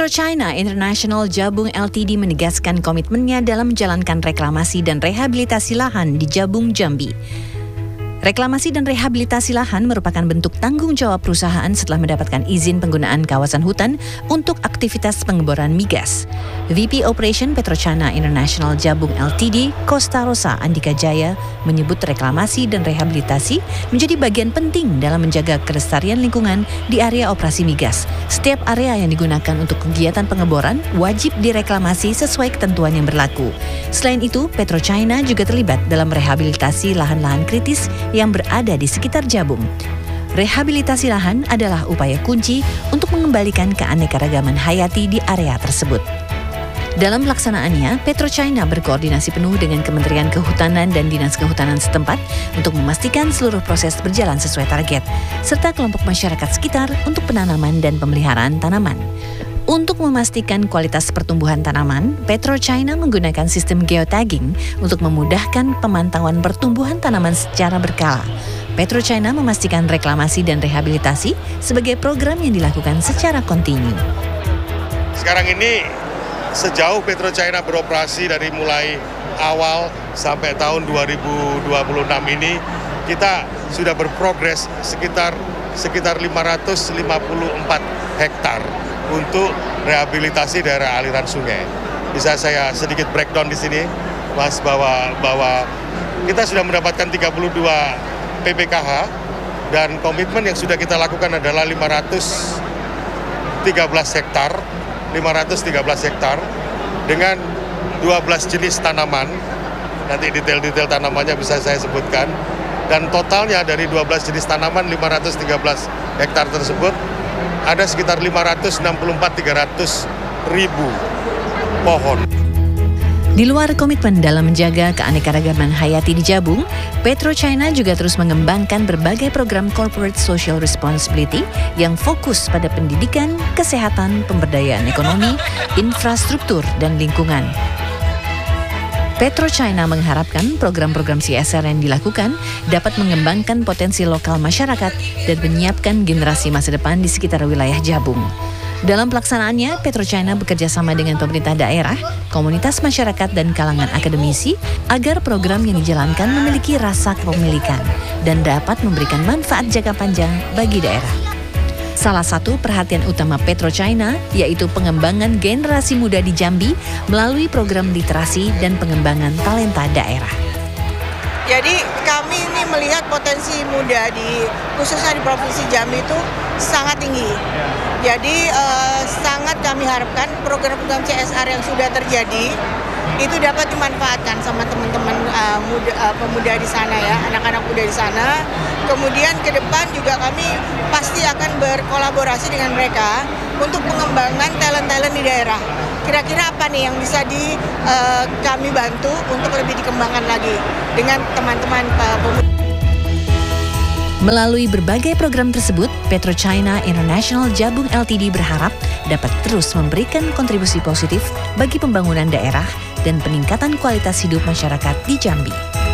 PetroChina International Jabung Ltd menegaskan komitmennya dalam menjalankan reklamasi dan rehabilitasi lahan di Jabung, Jambi. Reklamasi dan rehabilitasi lahan merupakan bentuk tanggung jawab perusahaan setelah mendapatkan izin penggunaan kawasan hutan untuk aktivitas pengeboran migas. VP Operation PetroChina International Jabung Ltd, Costa Rosa Andika Jaya, menyebut reklamasi dan rehabilitasi menjadi bagian penting dalam menjaga kelestarian lingkungan di area operasi migas. Setiap area yang digunakan untuk kegiatan pengeboran wajib direklamasi sesuai ketentuan yang berlaku. Selain itu, PetroChina juga terlibat dalam rehabilitasi lahan-lahan kritis yang berada di sekitar Jabung. Rehabilitasi lahan adalah upaya kunci untuk mengembalikan keanekaragaman hayati di area tersebut. Dalam pelaksanaannya, PetroChina berkoordinasi penuh dengan Kementerian Kehutanan dan Dinas Kehutanan setempat untuk memastikan seluruh proses berjalan sesuai target, serta kelompok masyarakat sekitar untuk penanaman dan pemeliharaan tanaman. Untuk memastikan kualitas pertumbuhan tanaman, PetroChina menggunakan sistem geotagging untuk memudahkan pemantauan pertumbuhan tanaman secara berkala. PetroChina memastikan reklamasi dan rehabilitasi sebagai program yang dilakukan secara kontinu. Sekarang ini, sejauh PetroChina beroperasi dari mulai awal sampai tahun 2026 ini, kita sudah berprogres sekitar 554 hektar untuk rehabilitasi daerah aliran sungai. Bisa saya sedikit breakdown di sini, Mas, bahwa kita sudah mendapatkan 32 PPKH dan komitmen yang sudah kita lakukan adalah 513 hektar dengan 12 jenis tanaman. Nanti detail-detail tanamannya bisa saya sebutkan. Dan totalnya dari 12 jenis tanaman 513 hektar tersebut ada sekitar 564-300 ribu pohon. Di luar komitmen dalam menjaga keanekaragaman hayati di Jabung, PetroChina juga terus mengembangkan berbagai program corporate social responsibility yang fokus pada pendidikan, kesehatan, pemberdayaan ekonomi, infrastruktur, dan lingkungan. PetroChina mengharapkan program-program CSR yang dilakukan dapat mengembangkan potensi lokal masyarakat dan menyiapkan generasi masa depan di sekitar wilayah Jabung. Dalam pelaksanaannya, PetroChina bekerja sama dengan pemerintah daerah, komunitas masyarakat, dan kalangan akademisi agar program yang dijalankan memiliki rasa kepemilikan dan dapat memberikan manfaat jangka panjang bagi daerah. Salah satu perhatian utama PetroChina yaitu pengembangan generasi muda di Jambi melalui program literasi dan pengembangan talenta daerah. Jadi kami ini melihat potensi muda khususnya di Provinsi Jambi itu sangat tinggi. Jadi sangat kami harapkan program-program CSR yang sudah terjadi itu dapat dimanfaatkan sama teman-teman pemuda di sana ya, anak-anak muda di sana. Kemudian ke depan juga kami pasti akan berkolaborasi dengan mereka untuk pengembangan talent-talent di daerah. Kira-kira apa nih yang bisa kami bantu untuk lebih dikembangkan lagi dengan teman-teman pemuda. Melalui berbagai program tersebut, PetroChina International Jabung Ltd berharap dapat terus memberikan kontribusi positif bagi pembangunan daerah dan peningkatan kualitas hidup masyarakat di Jambi.